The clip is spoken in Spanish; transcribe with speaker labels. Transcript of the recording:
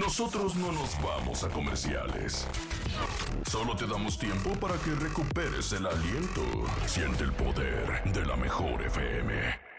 Speaker 1: Nosotros no nos vamos a comerciales. Solo te damos tiempo para que recuperes el aliento. Siente el poder de la mejor FM.